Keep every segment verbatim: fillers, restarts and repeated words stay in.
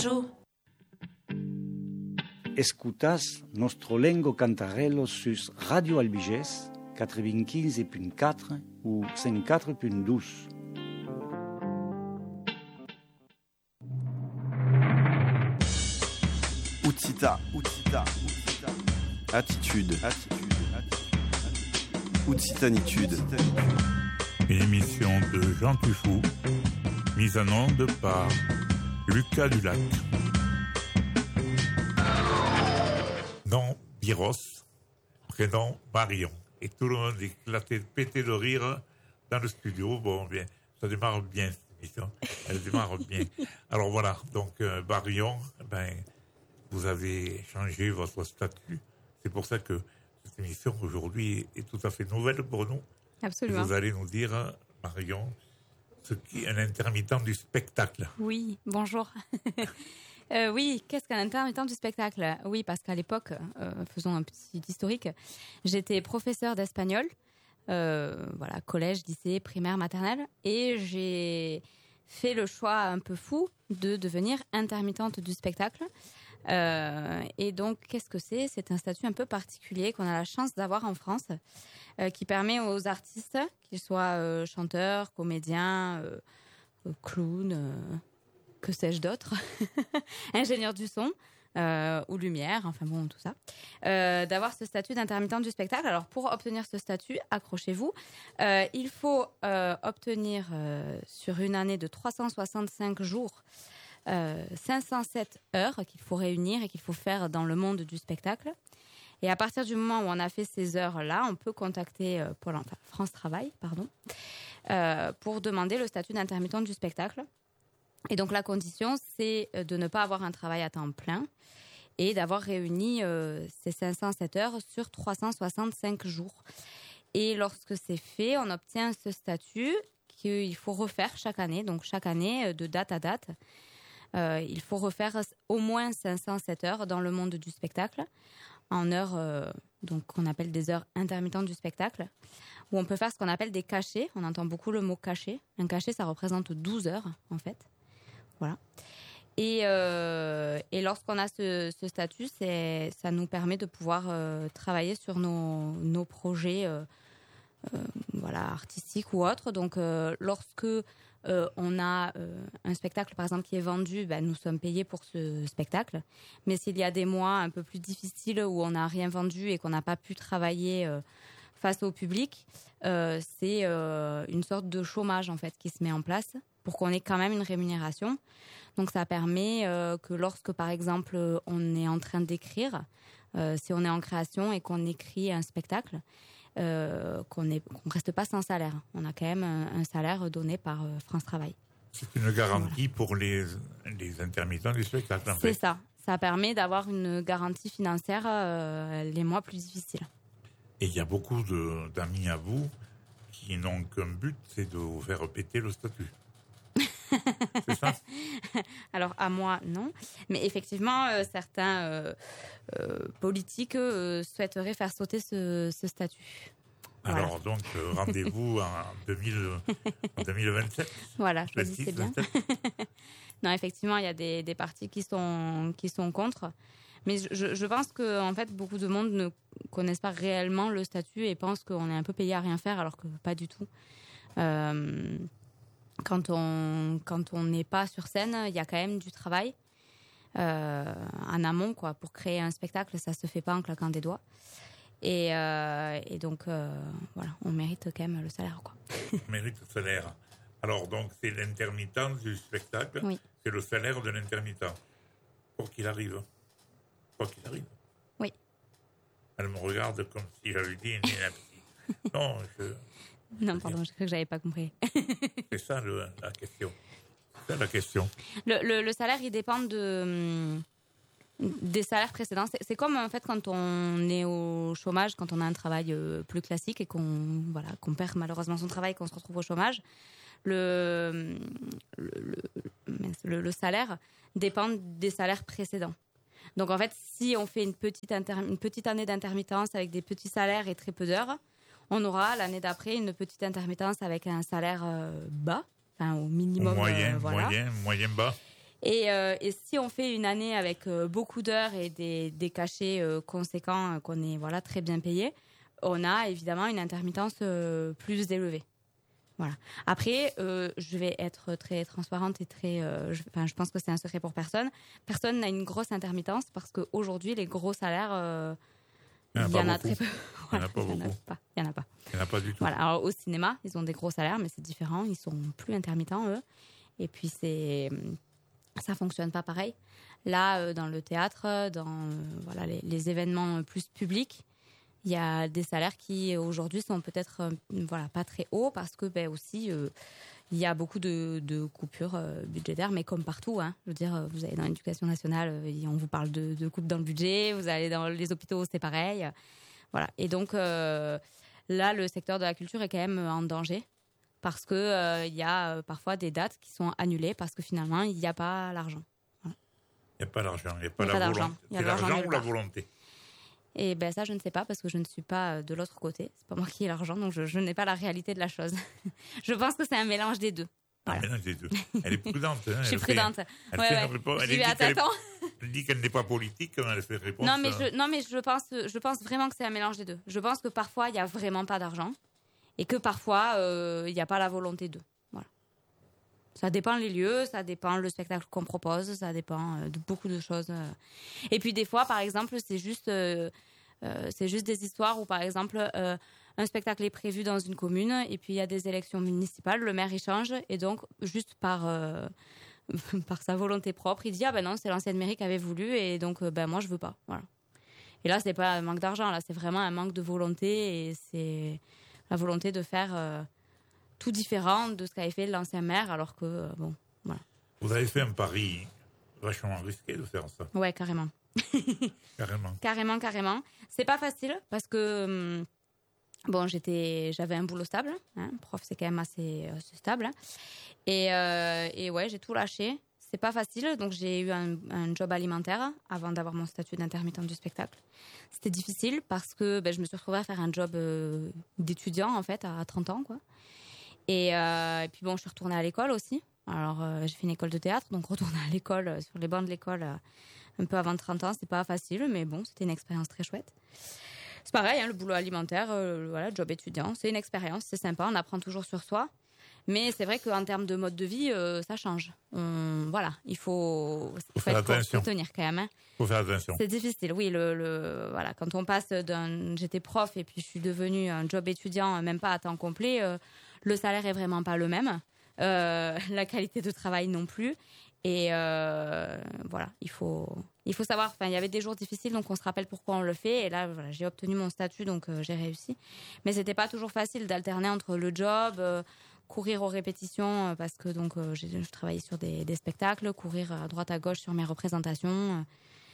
Escutas nostro lengo cantarello sus Radio Albiges quatre-vingt-quinze virgule quatre ou cent quatre virgule douze. Utsita, Utsita, Utsita. Attitude, attitude, attitude. Outsitanitude. Une émission de Jean Tufou, mise en onde par Lucas Dulac. Nom Biros, prénom Marion. Et tout le monde éclatait, pété de rire dans le studio. Bon, bien, ça démarre bien cette émission. Elle démarre bien. Alors voilà, donc euh, Marion, ben, vous avez changé votre statut. C'est pour ça que cette émission aujourd'hui est tout à fait nouvelle pour nous. Absolument. Vous allez nous dire, Marion, ce qu'est un intermittent du spectacle. Oui, bonjour. euh, oui, qu'est-ce qu'un intermittent du spectacle ? Oui, parce qu'à l'époque, euh, faisons un petit historique, j'étais professeure d'espagnol, euh, voilà, collège, lycée, primaire, maternelle, et j'ai fait le choix un peu fou de devenir intermittente du spectacle. Euh, et donc, qu'est-ce que c'est ? C'est un statut un peu particulier qu'on a la chance d'avoir en France, euh, qui permet aux artistes, qu'ils soient euh, chanteurs, comédiens, euh, euh, clowns, euh, que sais-je d'autre, ingénieurs du son euh, ou lumière, enfin bon, tout ça, euh, d'avoir ce statut d'intermittent du spectacle. Alors, pour obtenir ce statut, accrochez-vous, euh, il faut euh, obtenir euh, sur une année de trois cent soixante-cinq jours Euh, cinq cent sept heures qu'il faut réunir et qu'il faut faire dans le monde du spectacle. Et à partir du moment où on a fait ces heures-là, on peut contacter euh, Pôle, enfin, France Travail, pardon, euh, pour demander le statut d'intermittent du spectacle. Et donc la condition, c'est de ne pas avoir un travail à temps plein et d'avoir réuni euh, ces cinq cent sept heures sur trois cent soixante-cinq jours. Et lorsque c'est fait, on obtient ce statut qu'il faut refaire chaque année, donc chaque année de date à date. Euh, il faut refaire au moins cinq cent sept heures dans le monde du spectacle, en heures euh, donc qu'on appelle des heures intermittentes du spectacle, où on peut faire ce qu'on appelle des cachets. On entend beaucoup le mot cachet. Un cachet, ça représente douze heures, en fait. Voilà. Et, euh, et lorsqu'on a ce, ce statut, c'est, ça nous permet de pouvoir euh, travailler sur nos, nos projets euh, euh, voilà, artistiques ou autres. Donc, euh, lorsque Euh, on a euh, un spectacle, par exemple, qui est vendu, ben, nous sommes payés pour ce spectacle. Mais s'il y a des mois un peu plus difficiles où on n'a rien vendu et qu'on n'a pas pu travailler euh, face au public, euh, c'est euh, une sorte de chômage, en fait, qui se met en place pour qu'on ait quand même une rémunération. Donc, ça permet euh, que lorsque, par exemple, on est en train d'écrire, euh, si on est en création et qu'on écrit un spectacle, Euh, qu'on ne qu'on reste pas sans salaire. On a quand même un, un salaire donné par euh, France Travail. C'est une garantie voilà. pour les, les intermittents du spectacle, en C'est fait. ça. Ça permet d'avoir une garantie financière euh, les mois plus difficiles. Et il y a beaucoup de, d'amis à vous qui n'ont qu'un but, c'est de vous faire péter le statut. C'est ça ? Alors, à moi, non. Mais effectivement, euh, certains euh, euh, politiques euh, souhaiteraient faire sauter ce, ce statut. Alors, voilà. donc, euh, rendez-vous en, deux mille, en deux mille vingt-sept. Voilà, je me dis, c'est bien. Non, effectivement, il y a des, des partis qui sont, qui sont contre. Mais je, je pense que, en fait, beaucoup de monde ne connaissent pas réellement le statut et pensent qu'on est un peu payé à rien faire, alors que pas du tout. Euh... Quand on quand on n'est pas sur scène, il y a quand même du travail euh, en amont, quoi. Pour créer un spectacle, ça se fait pas en claquant des doigts. Et, euh, et donc euh, voilà, on mérite quand même le salaire, quoi. On mérite le salaire. Alors donc c'est l'intermittent du spectacle. Oui. C'est le salaire de l'intermittent. Pour qu'il arrive. Pour qu'il arrive. Oui. Elle me regarde comme si j'avais dit une ineptie. Non, je. Non, pardon, je crois que j'avais pas compris. C'est ça le, la question. C'est ça la question. Le, le, le salaire, il dépend de, des salaires précédents. C'est, c'est comme en fait quand on est au chômage, quand on a un travail plus classique et qu'on, voilà, qu'on perd malheureusement son travail, qu'on se retrouve au chômage. Le, le, le, le salaire dépend des salaires précédents. Donc en fait, si on fait une petite, inter, une petite année d'intermittence avec des petits salaires et très peu d'heures, on aura l'année d'après une petite intermittence avec un salaire euh, bas, enfin au minimum. Moyen, euh, voilà. moyen, moyen bas. Et, euh, et si on fait une année avec euh, beaucoup d'heures et des, des cachets euh, conséquents, euh, qu'on est voilà, très bien payé, on a évidemment une intermittence euh, plus élevée. Voilà. Après, euh, je vais être très transparente et très... Euh, je, enfin, je pense que c'est un secret pour personne. Personne n'a une grosse intermittence parce qu'aujourd'hui, les gros salaires, euh, il y en a, il y en a beaucoup. très peu. Il n'y en a pas Il y en beaucoup. a pas. Il y en a pas. Il n'y en a pas du tout. Voilà. Alors, au cinéma, ils ont des gros salaires, mais c'est différent. Ils sont plus intermittents, eux. Et puis, c'est... ça fonctionne pas pareil. Là, euh, dans le théâtre, dans euh, voilà, les, les événements plus publics, il y a des salaires qui aujourd'hui sont peut-être euh, voilà, pas très hauts parce que ben, aussi euh, il y a beaucoup de, de coupures euh, budgétaires, mais comme partout. Hein. Je veux dire, vous allez dans l'éducation nationale, euh, on vous parle de, de coupes dans le budget, vous allez dans les hôpitaux, c'est pareil. Voilà. Et donc euh, là, le secteur de la culture est quand même en danger. Parce qu'il euh, y a euh, parfois des dates qui sont annulées parce que finalement, il n'y a pas l'argent. Voilà. Il n'y a pas l'argent, il n'y a pas Il y a la pas volonté. d'argent. Il y a C'est de l'argent l'argent nulle ou la part. volonté? Et ben ça, je ne sais pas parce que je ne suis pas de l'autre côté. C'est pas moi qui ai l'argent, donc je, je n'ai pas la réalité de la chose. Je pense que c'est un mélange des deux. Voilà. Un mélange des deux. Elle est prudente. Hein, Je suis elle prudente. Fait, elle, ouais, fait ouais. une réponse, Je elle, vais dit à qu'elle, tâtons. elle dit qu'elle n'est pas politique, comme elle fait réponse. Non, mais je, non, mais je pense, je pense vraiment que c'est un mélange des deux. Je pense que parfois, il n'y a vraiment pas d'argent et que parfois, euh, il n'y a pas la volonté d'eux. Voilà. Ça dépend les lieux, ça dépend le spectacle qu'on propose, ça dépend euh, de beaucoup de choses. Euh. Et puis des fois, par exemple, c'est juste, euh, euh, c'est juste des histoires où, par exemple, euh, un spectacle est prévu dans une commune et puis il y a des élections municipales, le maire y change et donc juste par euh, par sa volonté propre, il dit ah ben non, c'est l'ancienne mairie qui avait voulu et donc ben moi je veux pas. Voilà. Et là, c'est pas un manque d'argent, là c'est vraiment un manque de volonté et c'est la volonté de faire euh, tout différent de ce qu'avait fait l'ancien maire, alors que, euh, bon, voilà. Vous avez fait un pari vachement risqué de faire ça. Ouais, carrément. Carrément. Carrément, carrément. C'est pas facile, parce que, hum, bon, j'étais, j'avais un boulot stable, hein, prof, c'est quand même assez, assez stable, hein, et, euh, et ouais, j'ai tout lâché. C'est pas facile, donc j'ai eu un, un job alimentaire avant d'avoir mon statut d'intermittente du spectacle. C'était difficile parce que ben, je me suis retrouvée à faire un job euh, d'étudiant, en fait, à trente ans, quoi. Et, euh, et puis bon, je suis retournée à l'école aussi. Alors, euh, j'ai fait une école de théâtre, donc retourner à l'école, euh, sur les bancs de l'école, euh, un peu avant trente ans, c'est pas facile, mais bon, c'était une expérience très chouette. C'est pareil, hein, le boulot alimentaire, euh, voilà, job étudiant, c'est une expérience, c'est sympa, on apprend toujours sur soi. Mais c'est vrai qu'en termes de mode de vie, euh, ça change. On, voilà, il faut, faut, faut faire être attention. faut tenir quand même. Hein. Faut faire attention. C'est difficile, oui. Le, le, voilà, quand on passe d'un, j'étais prof et puis je suis devenue un job étudiant, même pas à temps complet, euh, le salaire est vraiment pas le même, euh, la qualité de travail non plus. Et euh, voilà, il faut, il faut savoir. Enfin, il y avait des jours difficiles, donc on se rappelle pourquoi on le fait. Et là, voilà, j'ai obtenu mon statut, donc euh, j'ai réussi. Mais c'était pas toujours facile d'alterner entre le job. Euh, courir aux répétitions parce que donc euh, j'ai, je travaillais sur des, des spectacles, courir à droite à gauche sur mes représentations, euh,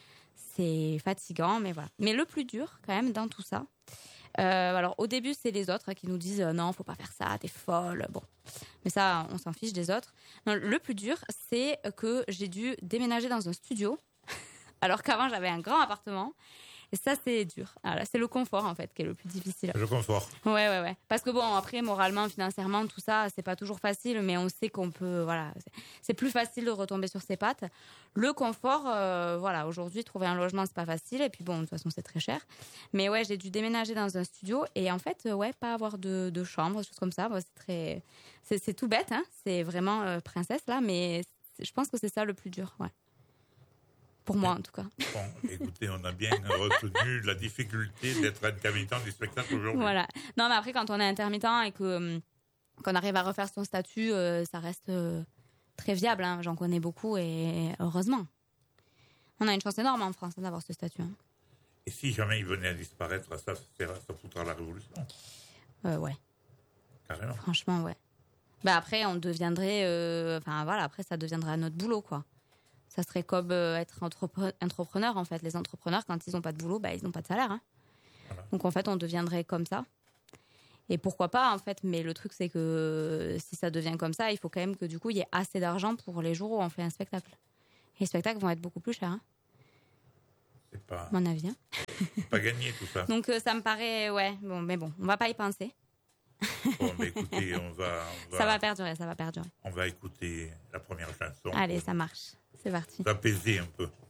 c'est fatigant, mais voilà. Mais le plus dur quand même dans tout ça, euh, alors au début c'est les autres hein, qui nous disent euh, non, faut pas faire ça, t'es folle, bon. Mais ça, on s'en fiche des autres. Non, le plus dur, c'est que j'ai dû déménager dans un studio, alors qu'avant j'avais un grand appartement. Et ça, c'est dur. Alors là, c'est le confort, en fait, qui est le plus difficile. Le confort. Ouais, ouais, ouais. Parce que bon, après, moralement, financièrement, tout ça, c'est pas toujours facile, mais on sait qu'on peut, voilà, c'est, c'est plus facile de retomber sur ses pattes. Le confort, euh, voilà, aujourd'hui, trouver un logement, c'est pas facile. Et puis bon, de toute façon, c'est très cher. Mais ouais, j'ai dû déménager dans un studio et en fait, euh, ouais, pas avoir de, de chambre, des choses comme ça. Bon, c'est très, c'est, c'est tout bête, hein. C'est vraiment euh, princesse, là, mais je pense que c'est ça le plus dur, ouais. Pour moi, en tout cas. Bon, écoutez, on a bien retenu la difficulté d'être intermittent du spectacle aujourd'hui. Voilà. Non, mais après, quand on est intermittent et que, qu'on arrive à refaire son statut, euh, ça reste euh, très viable. Hein. J'en connais beaucoup et heureusement. On a une chance énorme en France d'avoir ce statut. Hein. Et si jamais il venait à disparaître, ça, ça foutra la révolution. Euh, ouais. Carrément. Franchement, ouais. Bah après, on deviendrait... Euh, enfin, voilà, après, ça deviendrait notre boulot, quoi. Ça serait comme euh, être entrepre- entrepreneur, en fait. Les entrepreneurs, quand ils n'ont pas de boulot, bah, ils n'ont pas de salaire. Hein. Voilà. Donc, en fait, on deviendrait comme ça. Et pourquoi pas, en fait. Mais le truc, c'est que si ça devient comme ça, il faut quand même que, du coup, il y ait assez d'argent pour les jours où on fait un spectacle. Et les spectacles vont être beaucoup plus chers. Hein. C'est pas... À mon avis. Hein. C'est pas gagné, tout ça. Donc, euh, ça me paraît... Ouais, bon, mais bon, on va pas y penser. Bon, bah, écoutez, on va, on va... Ça va perdurer, ça va perdurer. On va écouter la première chanson. Allez, ça marche. C'est parti. S'apaiser un peu.